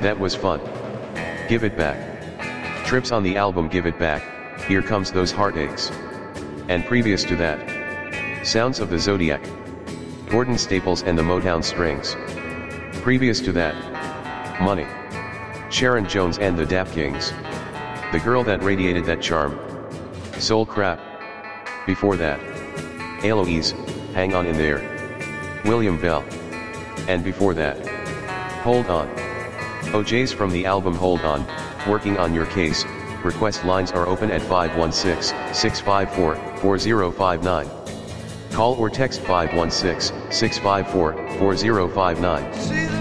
That was fun. Give It Back. Trips on the album Give It Back, Here Comes Those Heartaches. And previous to that, Sounds of the Zodiac. Gordon Staples and the Motown Strings. Previous to that, Money. Sharon Jones and the Dap Kings. The Girl That Radiated That Charm. Soul Crap. Before that, Eloise, Hang On In There. William Bell. And before that, Hold On. OJ's from the album Hold On, Working On Your Case. Request lines are open at 516-654-4059. Call or text 516-654-4059.